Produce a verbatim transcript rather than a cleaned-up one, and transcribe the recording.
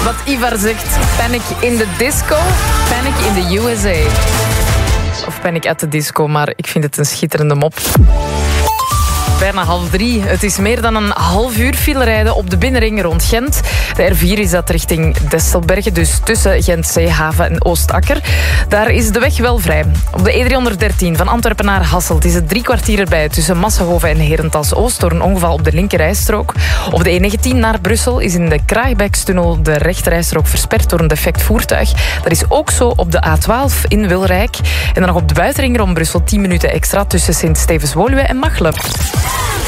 wat Ivar zegt. Panic in de disco, panic in de U S A. Of panic at de disco, maar ik vind het een schitterende mop. Bijna half drie. Het is meer dan een half uur file rijden op de binnenring rond Gent. De R vier is dat richting Destelbergen, dus tussen Gent Zeehaven en Oostakker. Daar is de weg wel vrij. Op de E driehonderddertien van Antwerpen naar Hasselt is het drie kwartier erbij tussen Massenhoven en Herentals-Oost door een ongeval op de linkerrijstrook. Op de E negentien naar Brussel is in de Kraaibeekstunnel de rechterrijstrook versperd door een defect voertuig. Dat is ook zo op de A twaalf in Wilrijk. En dan nog op de buitenring rond Brussel tien minuten extra tussen Sint-Stevens-Woluwe en Machelen.